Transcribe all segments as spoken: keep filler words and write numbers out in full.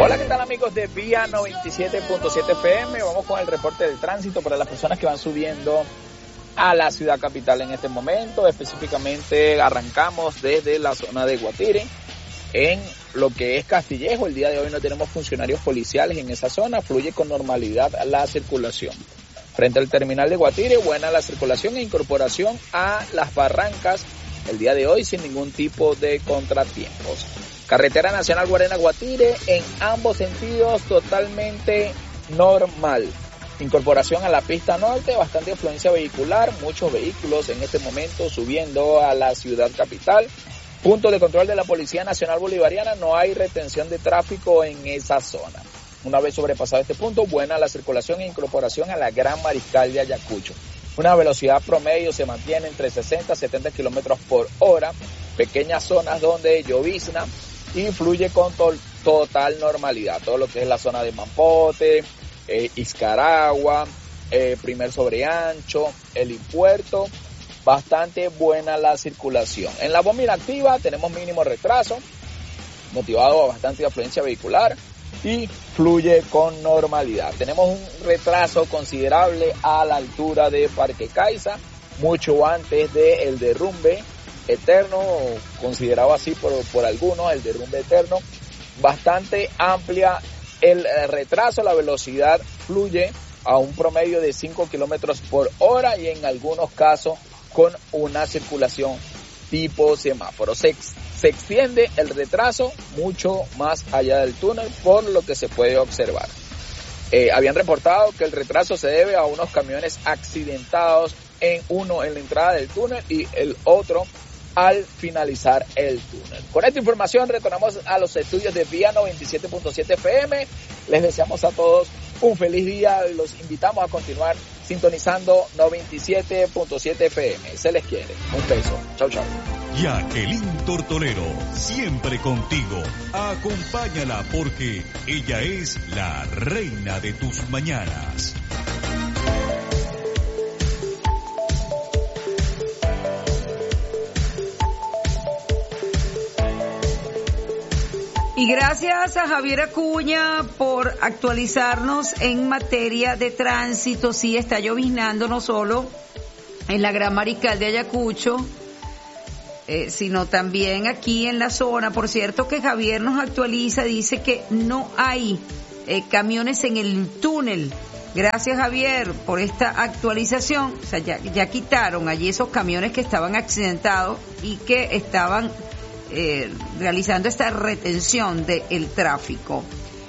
Hola, ¿qué tal amigos de Vía noventa y siete punto siete F M? Vamos con el reporte del tránsito para las personas que van subiendo a la ciudad capital en este momento. Específicamente arrancamos desde la zona de Guatire, en lo que es Castillejo. El día de hoy no tenemos funcionarios policiales en esa zona, fluye con normalidad la circulación. Frente al terminal de Guatire, buena la circulación e incorporación a Las Barrancas el día de hoy sin ningún tipo de contratiempos. Carretera Nacional Guarena-Guatire en ambos sentidos totalmente normal. Incorporación a la pista norte, bastante afluencia vehicular, muchos vehículos en este momento subiendo a la ciudad capital. Punto de control de la Policía Nacional Bolivariana, no hay retención de tráfico en esa zona. Una vez sobrepasado este punto, buena la circulación e incorporación a la Gran Mariscal de Ayacucho. Una velocidad promedio se mantiene entre sesenta a setenta kilómetros por hora, pequeñas zonas donde llovizna y fluye con to- total normalidad. Todo lo que es la zona de Mampote, eh, Izcaragua, eh, Primer Sobreancho, Helipuerto, bastante buena la circulación. En la bomba inactiva tenemos mínimo retraso, motivado a bastante afluencia vehicular y fluye con normalidad. Tenemos un retraso considerable a la altura de Parque Caiza, mucho antes del derrumbe eterno, considerado así por, por algunos, el derrumbe eterno. Bastante amplia el retraso, la velocidad fluye a un promedio de cinco kilómetros por hora y en algunos casos con una circulación tipo semáforo. Se, se extiende el retraso mucho más allá del túnel por lo que se puede observar. Eh, habían reportado que el retraso se debe a unos camiones accidentados, en uno en la entrada del túnel y el otro al finalizar el túnel. Con esta información retornamos a los estudios de Vía noventa y siete punto siete F M. Les deseamos a todos un feliz día y los invitamos a continuar sintonizando noventa y siete punto siete F M. Se les quiere. Un beso. Chau, chau. Jacqueline Tortolero, siempre contigo. Acompáñala porque ella es la reina de tus mañanas. Y gracias a Javier Acuña por actualizarnos en materia de tránsito. Sí, está lloviznando no solo en la Gran Mariscal de Ayacucho, eh, sino también aquí en la zona. Por cierto que Javier nos actualiza, dice que no hay eh, camiones en el túnel. Gracias, Javier, por esta actualización. O sea, ya, ya quitaron allí esos camiones que estaban accidentados y que estaban Eh, realizando esta retención del tráfico.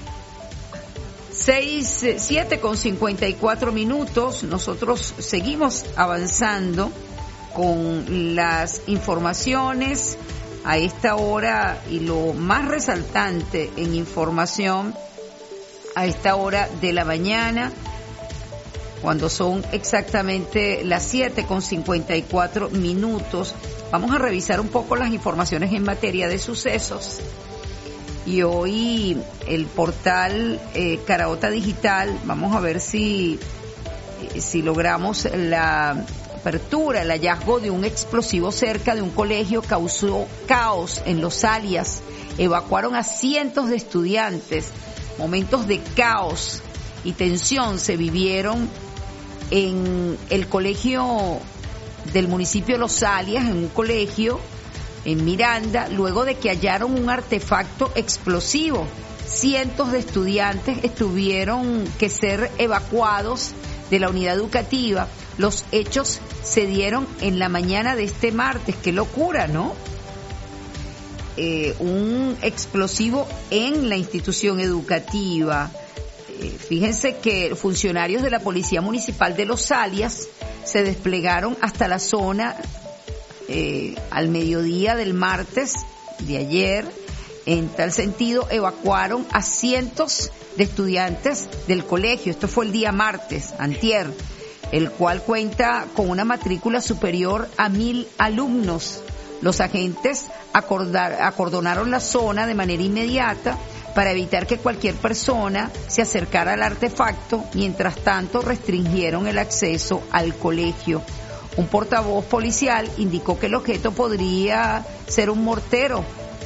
Seis, siete con cincuenta y cuatro minutos. Nosotros seguimos avanzando con las informaciones a esta hora y lo más resaltante en información a esta hora de la mañana, cuando son exactamente las siete con cincuenta y cuatro minutos. Vamos a revisar un poco las informaciones en materia de sucesos. Y hoy el portal eh, Caraota Digital, vamos a ver si, eh, si logramos la apertura, el hallazgo de un explosivo cerca de un colegio causó caos en Los Alias. Evacuaron a cientos de estudiantes. Momentos de caos y tensión se vivieron en el colegio del municipio de Los Alias, en un colegio en Miranda, luego de que hallaron un artefacto explosivo. Cientos de estudiantes tuvieron que ser evacuados de la unidad educativa. Los hechos se dieron en la mañana de este martes. ¡Qué locura!, ¿no? Eh, un explosivo en la institución educativa. Eh, fíjense que funcionarios de la Policía Municipal de Los Alias se desplegaron hasta la zona eh, al mediodía del martes de ayer. En tal sentido, evacuaron a cientos de estudiantes del colegio. Esto fue el día martes, antier, el cual cuenta con una matrícula superior a mil alumnos. Los agentes acordar, acordonaron la zona de manera inmediata para evitar que cualquier persona se acercara al artefacto. Mientras tanto, restringieron el acceso al colegio. Un portavoz policial indicó que el objeto podría ser un mortero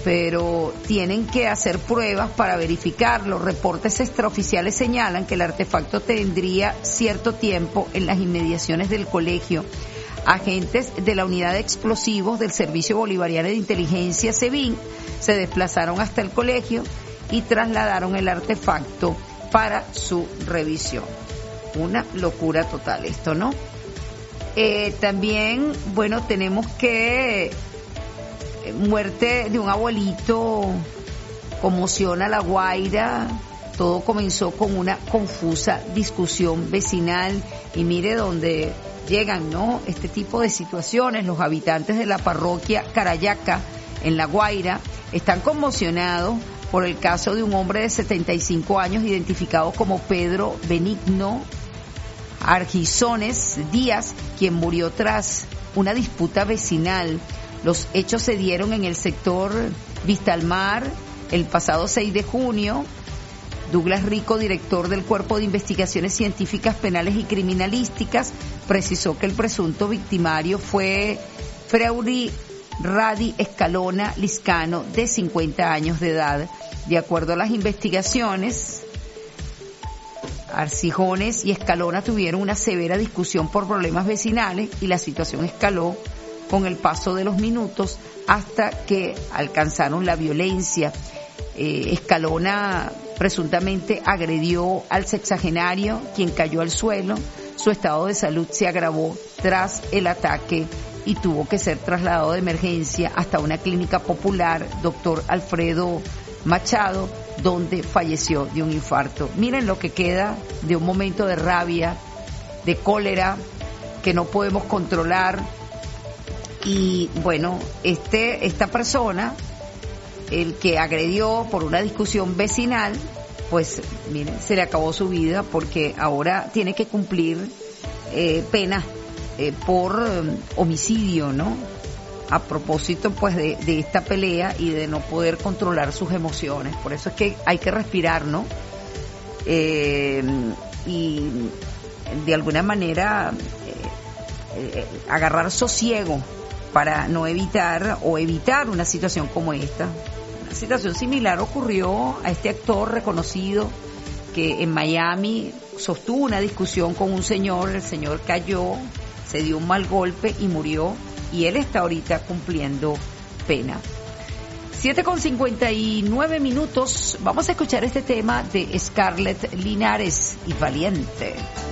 pero tienen que hacer pruebas para verificarlo. Reportes extraoficiales señalan que el artefacto tendría cierto tiempo en las inmediaciones del colegio. Agentes de la Unidad de Explosivos del Servicio Bolivariano de Inteligencia, SEBIN, se desplazaron hasta el colegio y trasladaron el artefacto para su revisión. Una locura total esto, ¿no? Eh, también, bueno, tenemos que muerte de un abuelito conmociona a La Guaira. Todo comenzó con una confusa discusión vecinal y mire dónde llegan, ¿no? Este tipo de situaciones. Los habitantes de la parroquia Carayaca en La Guaira están conmocionados por el caso de un hombre de setenta y cinco años identificado como Pedro Benigno Argizones Díaz, quien murió tras una disputa vecinal. Los hechos se dieron en el sector Vista al Mar el pasado seis de junio. Douglas Rico, director del Cuerpo de Investigaciones Científicas Penales y Criminalísticas, precisó que el presunto victimario fue Freudi Radi Escalona Liscano, de cincuenta años de edad. De acuerdo a las investigaciones, Arcijones y Escalona tuvieron una severa discusión por problemas vecinales y la situación escaló con el paso de los minutos hasta que alcanzaron la violencia. Eh, Escalona presuntamente agredió al sexagenario, quien cayó al suelo. Su estado de salud se agravó tras el ataque y tuvo que ser trasladado de emergencia hasta una clínica popular, doctor Alfredo Machado, donde falleció de un infarto. Miren lo que queda de un momento de rabia, de cólera, que no podemos controlar. Y bueno, este esta persona, el que agredió por una discusión vecinal, pues miren, se le acabó su vida porque ahora tiene que cumplir eh, pena eh, por eh, homicidio, ¿no? A propósito pues de, de esta pelea y de no poder controlar sus emociones. Por eso es que hay que respirar, ¿no? Eh, y de alguna manera eh, eh, agarrar sosiego para no evitar o evitar una situación como esta. Una situación similar ocurrió a este actor reconocido que en Miami sostuvo una discusión con un señor. El señor cayó, se dio un mal golpe y murió, y él está ahorita cumpliendo pena. siete con cincuenta y nueve minutos, vamos a escuchar este tema de Scarlett Linares y Valiente.